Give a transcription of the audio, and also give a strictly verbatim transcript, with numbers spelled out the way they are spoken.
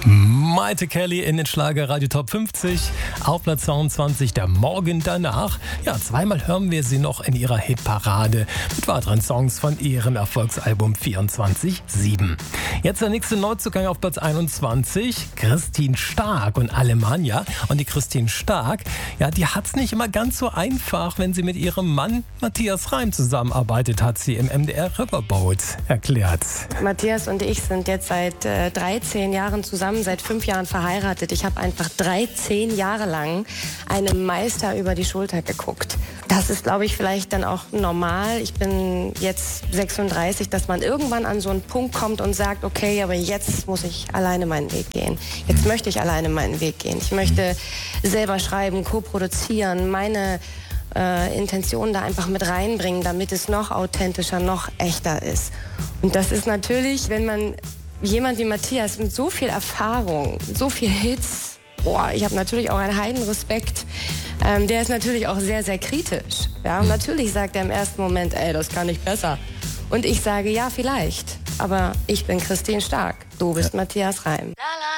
Maite Kelly in den Schlager Radio Top fünfzig, auf Platz zweiundzwanzig der Morgen danach. Ja, zweimal hören wir sie noch in ihrer Hitparade mit weiteren Songs von ihrem Erfolgsalbum vierundzwanzig sieben. Jetzt der nächste Neuzugang auf Platz einundzwanzig, Christine Stark und Alemannia. Und die Christine Stark, ja, die hat's nicht immer ganz so einfach, wenn sie mit ihrem Mann Matthias Reim zusammenarbeitet, hat sie im M D R Riverboat erklärt. Matthias und ich sind jetzt seit äh, dreizehn Jahren zusammen, seit fünf Jahren verheiratet. Ich habe einfach dreizehn Jahre lang einem Meister über die Schulter geguckt. Das ist, glaube ich, vielleicht dann auch normal. Ich bin jetzt sechsunddreißig, dass man irgendwann an so einen Punkt kommt und sagt, okay, aber jetzt muss ich alleine meinen Weg gehen. Jetzt möchte ich alleine meinen Weg gehen. Ich möchte selber schreiben, co-produzieren, meine äh, Intentionen da einfach mit reinbringen, damit es noch authentischer, noch echter ist. Und das ist natürlich, wenn man jemand wie Matthias mit so viel Erfahrung, so viel Hits, boah, ich habe natürlich auch einen Heidenrespekt. Ähm, der ist natürlich auch sehr, sehr kritisch. Ja, und natürlich sagt er im ersten Moment, ey, das kann ich besser. Und ich sage, ja, vielleicht. Aber ich bin Christine Stark. Du bist ja. Matthias Reim.